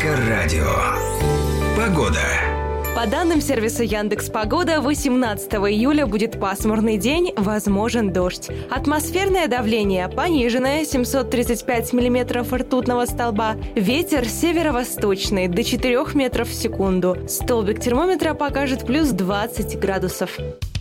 Эльдоррадио. Погода. По данным сервиса Яндекс.Погода, 18 июля будет пасмурный день, возможен дождь. Атмосферное давление пониженное, 735 миллиметров ртутного столба. Ветер северо-восточный, до 4 метров в секунду. Столбик термометра покажет плюс 20 градусов.